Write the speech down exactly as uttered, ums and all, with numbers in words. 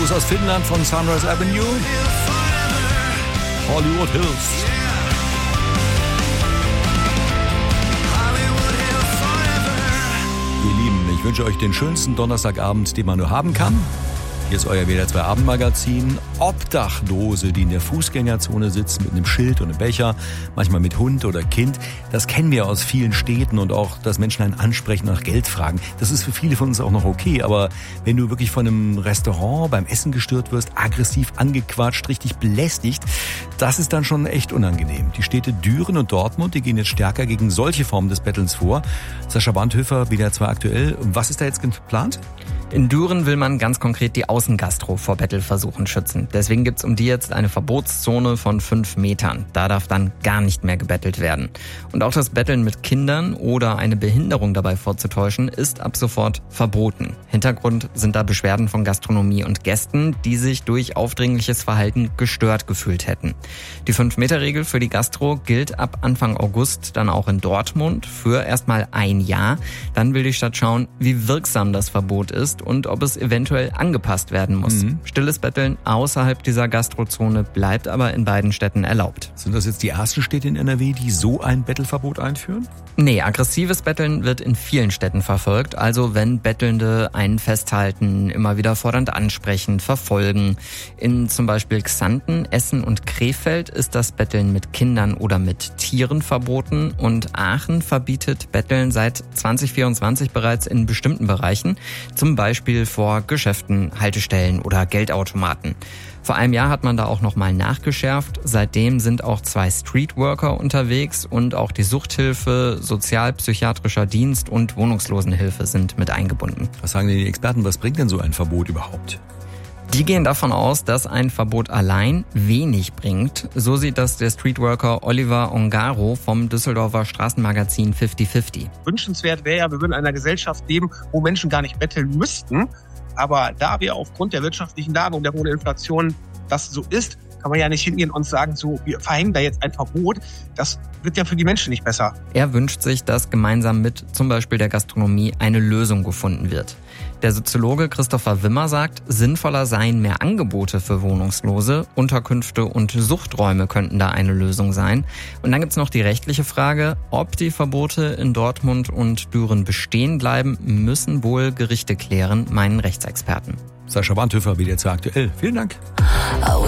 Songs aus Finnland von Sunrise Avenue. Hollywood Hills. Ihr Lieben, ich wünsche euch den schönsten Donnerstagabend, den man nur haben kann. Hier ist euer W D R zwei Abendmagazin. Obdachlose, die in der Fußgängerzone sitzen mit einem Schild und einem Becher, manchmal mit Hund oder Kind. Das kennen wir aus vielen Städten und auch, dass Menschen einen ansprechen, nach Geld fragen. Das ist für viele von uns auch noch okay. Aber wenn du wirklich von einem Restaurant beim Essen gestört wirst, aggressiv angequatscht, richtig belästigt, das ist dann schon echt unangenehm. Die Städte Düren und Dortmund, die gehen jetzt stärker gegen solche Formen des Bettelns vor. Sascha Bandhöfer, W D R zwei aktuell. Was ist da jetzt geplant? In Düren will man ganz konkret die Außengastro vor Bettelversuchen schützen. Deswegen gibt's um die jetzt eine Verbotszone von fünf Metern. Da darf dann gar nicht mehr gebettelt werden. Und auch das Betteln mit Kindern oder eine Behinderung dabei vorzutäuschen, ist ab sofort verboten. Hintergrund sind da Beschwerden von Gastronomie und Gästen, die sich durch aufdringliches Verhalten gestört gefühlt hätten. Die fünf Meter Regel für die Gastro gilt ab Anfang August dann auch in Dortmund für erstmal ein Jahr. Dann will die Stadt schauen, wie wirksam das Verbot ist und ob es eventuell angepasst werden muss. Mhm. Stilles Betteln außerhalb dieser Gastrozone bleibt aber in beiden Städten erlaubt. Sind das jetzt die ersten Städte in N R W, die so ein Bettelverbot einführen? Nee, aggressives Betteln wird in vielen Städten verfolgt. Also wenn Bettelnde einen festhalten, immer wieder fordernd ansprechen, verfolgen. In zum Beispiel Xanten, Essen und Krefeld ist das Betteln mit Kindern oder mit Tieren verboten. Und Aachen verbietet Betteln seit zwanzig vierundzwanzig bereits in bestimmten Bereichen. Zum Beispiel vor Geschäften, Haltestellen oder Geldautomaten. Vor einem Jahr hat man da auch nochmal nachgeschärft. Seitdem sind auch zwei Streetworker unterwegs und auch die Suchthilfe, Sozialpsychiatrischer Dienst und Wohnungslosenhilfe sind mit eingebunden. Was sagen denn die Experten, was bringt denn so ein Verbot überhaupt? Die gehen davon aus, dass ein Verbot allein wenig bringt. So sieht das der Streetworker Oliver Ongaro vom Düsseldorfer Straßenmagazin fünfzig fünfzig. Wünschenswert wäre ja, wir würden in einer Gesellschaft leben, wo Menschen gar nicht betteln müssten. Aber da wir aufgrund der wirtschaftlichen Lage und der hohen Inflation das so ist, kann man ja nicht hingehen und sagen, so, wir verhängen da jetzt ein Verbot. Das wird ja für die Menschen nicht besser. Er wünscht sich, dass gemeinsam mit zum Beispiel der Gastronomie eine Lösung gefunden wird. Der Soziologe Christopher Wimmer sagt, sinnvoller seien mehr Angebote für Wohnungslose, Unterkünfte und Suchträume könnten da eine Lösung sein. Und dann gibt's noch die rechtliche Frage, ob die Verbote in Dortmund und Düren bestehen bleiben, müssen wohl Gerichte klären, meinen Rechtsexperten. Sascha Bandhöfer, W D R zwei aktuell. Vielen Dank.